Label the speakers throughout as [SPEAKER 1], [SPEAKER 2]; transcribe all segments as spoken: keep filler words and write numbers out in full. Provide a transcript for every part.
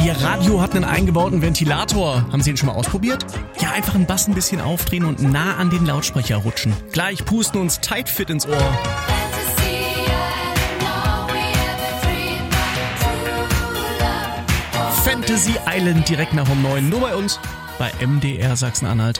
[SPEAKER 1] Ihr Radio hat einen eingebauten Ventilator. Haben Sie ihn schon mal ausprobiert? Ja, einfach einen Bass ein bisschen aufdrehen und nah an den Lautsprecher rutschen. Gleich pusten uns Tight Fit ins Ohr. Fantasy Island direkt nach um neun. Nur bei uns, bei M D R Sachsen-Anhalt.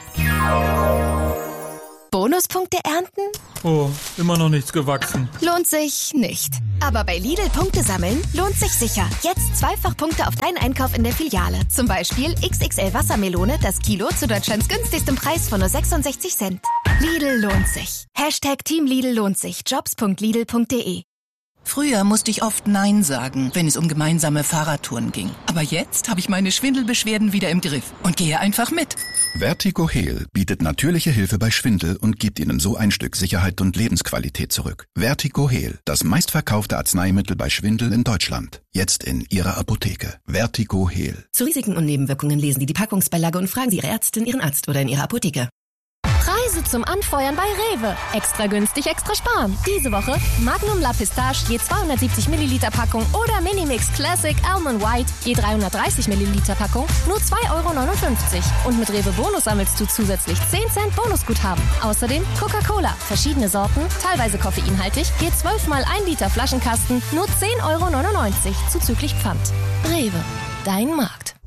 [SPEAKER 2] Bonuspunkte ernten?
[SPEAKER 3] Oh, immer noch nichts gewachsen.
[SPEAKER 2] Lohnt sich nicht. Aber bei Lidl Punkte sammeln lohnt sich sicher. Jetzt zweifach Punkte auf deinen Einkauf in der Filiale. Zum Beispiel X X L Wassermelone, das Kilo zu Deutschlands günstigstem Preis von nur sechsundsechzig Cent. Lidl lohnt sich. Hashtag Team Lidl lohnt sich. jobs punkt lidl punkt de.
[SPEAKER 4] Früher musste ich oft Nein sagen, wenn es um gemeinsame Fahrradtouren ging. Aber jetzt habe ich meine Schwindelbeschwerden wieder im Griff und gehe einfach mit.
[SPEAKER 5] Vertigo Heal bietet natürliche Hilfe bei Schwindel und gibt Ihnen so ein Stück Sicherheit und Lebensqualität zurück. Vertigo Heal, das meistverkaufte Arzneimittel bei Schwindel in Deutschland. Jetzt in Ihrer Apotheke. Vertigo Heal.
[SPEAKER 6] Zu Risiken und Nebenwirkungen lesen Sie die Packungsbeilage und fragen Sie Ihre Ärztin, Ihren Arzt oder in Ihrer Apotheke.
[SPEAKER 7] Preise zum Anfeuern bei Rewe. Extra günstig, extra sparen. Diese Woche Magnum La Pistache je zweihundertsiebzig Milliliter Packung oder Minimix Classic Almond White je dreihundertdreißig Milliliter Packung nur zwei Euro neunundfünfzig. Und mit Rewe Bonus sammelst du zusätzlich zehn Cent Bonusguthaben. Außerdem Coca-Cola, verschiedene Sorten, teilweise koffeinhaltig, je zwölf mal ein Liter Flaschenkasten nur zehn Euro neunundneunzig zuzüglich Pfand. Rewe, dein Markt.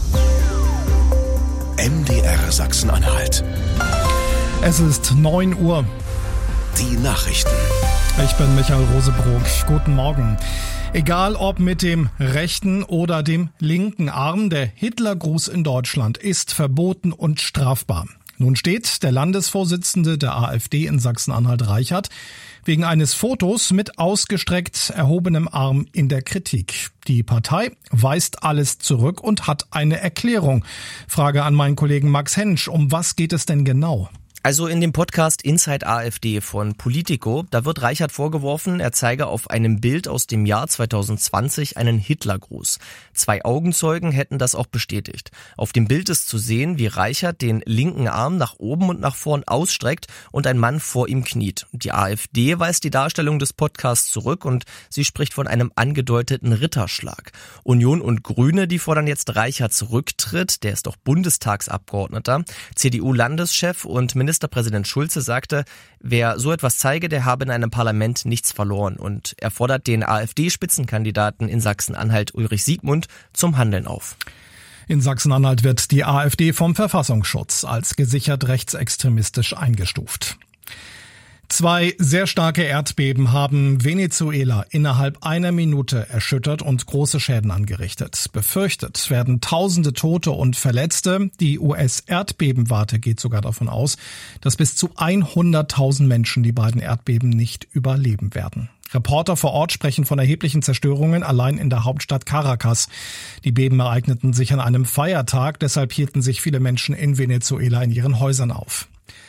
[SPEAKER 8] M D R Sachsen-Anhalt.
[SPEAKER 9] Es ist neun Uhr.
[SPEAKER 8] Die Nachrichten.
[SPEAKER 9] Ich bin Michael Rosebrook. Guten Morgen. Egal ob mit dem rechten oder dem linken Arm, der Hitlergruß in Deutschland ist verboten und strafbar. Nun steht der Landesvorsitzende der AfD in Sachsen-Anhalt, Reichert, wegen eines Fotos mit ausgestreckt erhobenem Arm in der Kritik. Die Partei weist alles zurück und hat eine Erklärung. Frage an meinen Kollegen Max Hensch. Um was geht es denn genau?
[SPEAKER 10] Also in dem Podcast Inside AfD von Politico, da wird Reichert vorgeworfen, er zeige auf einem Bild aus dem Jahr zweitausendzwanzig einen Hitlergruß. Zwei Augenzeugen hätten das auch bestätigt. Auf dem Bild ist zu sehen, wie Reichert den linken Arm nach oben und nach vorn ausstreckt und ein Mann vor ihm kniet. Die AfD weist die Darstellung des Podcasts zurück und sie spricht von einem angedeuteten Ritterschlag. Union und Grüne, die fordern jetzt Reicherts Rücktritt, der ist doch Bundestagsabgeordneter. C D U-Landeschef und Minister Ministerpräsident Schulze sagte, wer so etwas zeige, der habe in einem Parlament nichts verloren. Und er fordert den AfD-Spitzenkandidaten in Sachsen-Anhalt Ulrich Siegmund zum Handeln auf.
[SPEAKER 9] In Sachsen-Anhalt wird die AfD vom Verfassungsschutz als gesichert rechtsextremistisch eingestuft. Zwei sehr starke Erdbeben haben Venezuela innerhalb einer Minute erschüttert und große Schäden angerichtet. Befürchtet werden tausende Tote und Verletzte. Die U S-Erdbebenwarte geht sogar davon aus, dass bis zu hunderttausend Menschen die beiden Erdbeben nicht überleben werden. Reporter vor Ort sprechen von erheblichen Zerstörungen allein in der Hauptstadt Caracas. Die Beben ereigneten sich an einem Feiertag, deshalb hielten sich viele Menschen in Venezuela in ihren Häusern auf.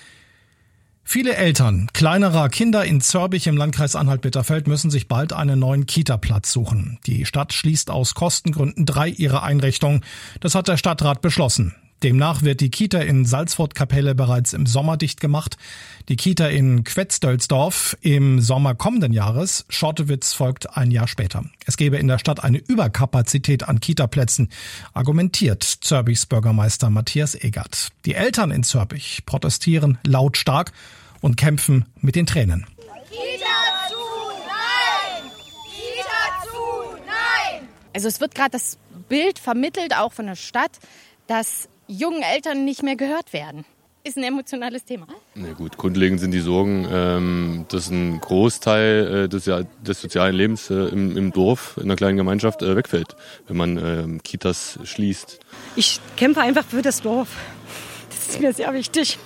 [SPEAKER 9] Viele Eltern kleinerer Kinder in Zörbich im Landkreis Anhalt-Bitterfeld müssen sich bald einen neuen Kita-Platz suchen. Die Stadt schließt aus Kostengründen drei ihrer Einrichtungen. Das hat der Stadtrat beschlossen. Demnach wird die Kita in Salzfurt-Kapelle bereits im Sommer dicht gemacht, die Kita in Quetzdölsdorf im Sommer kommenden Jahres, Schottewitz folgt ein Jahr später. Es gäbe in der Stadt eine Überkapazität an Kita-Plätzen, argumentiert Zörbichs Bürgermeister Matthias Egert. Die Eltern in Zörbich protestieren lautstark und kämpfen mit den Tränen.
[SPEAKER 11] Kita zu, nein! Kita zu, nein!
[SPEAKER 12] Also es wird gerade das Bild vermittelt, auch von der Stadt, dass jungen Eltern nicht mehr gehört werden. Ist ein emotionales Thema.
[SPEAKER 13] Na gut, grundlegend sind die Sorgen, ähm, dass ein Großteil äh, des, ja, des sozialen Lebens äh, im, im Dorf, in einer kleinen Gemeinschaft äh, wegfällt, wenn man äh, Kitas schließt.
[SPEAKER 14] Ich kämpfe einfach für das Dorf. Das ist mir sehr wichtig.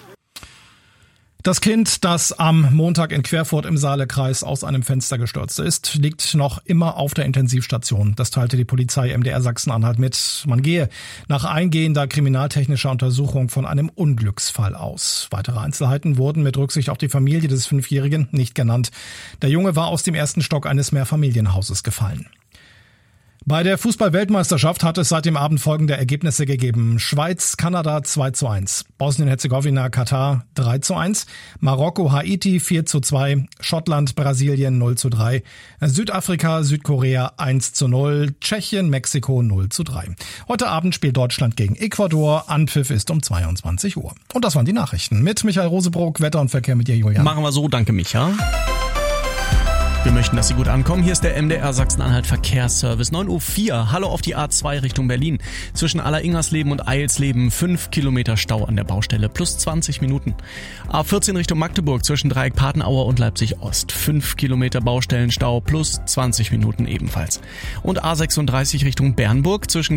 [SPEAKER 9] Das Kind, das am Montag in Querfurt im Saalekreis aus einem Fenster gestürzt ist, liegt noch immer auf der Intensivstation. Das teilte die Polizei M D R Sachsen-Anhalt mit. Man gehe nach eingehender kriminaltechnischer Untersuchung von einem Unglücksfall aus. Weitere Einzelheiten wurden mit Rücksicht auf die Familie des Fünfjährigen nicht genannt. Der Junge war aus dem ersten Stock eines Mehrfamilienhauses gefallen. Bei der Fußball-Weltmeisterschaft hat es seit dem Abend folgende Ergebnisse gegeben. Schweiz, Kanada zwei zu eins, Bosnien-Herzegowina, Katar drei zu eins, Marokko, Haiti vier zu zwei, Schottland, Brasilien null zu drei, Südafrika, Südkorea eins zu null, Tschechien, Mexiko null zu drei. Heute Abend spielt Deutschland gegen Ecuador. Anpfiff ist um zweiundzwanzig Uhr. Und das waren die Nachrichten. Mit Michael Rosebrock, Wetter und Verkehr mit dir, Julian.
[SPEAKER 1] Machen wir so, danke Micha. Wir möchten, dass Sie gut ankommen. Hier ist der M D R Sachsen-Anhalt Verkehrsservice. neun Uhr vier. Hallo auf die A zwei Richtung Berlin. Zwischen Alleringhersleben und Eilsleben fünf Kilometer Stau an der Baustelle. Plus zwanzig Minuten. A vierzehn Richtung Magdeburg zwischen Dreieck Patenauer und Leipzig Ost. fünf Kilometer Baustellenstau plus zwanzig Minuten ebenfalls. Und A sechsunddreißig Richtung Bernburg zwischen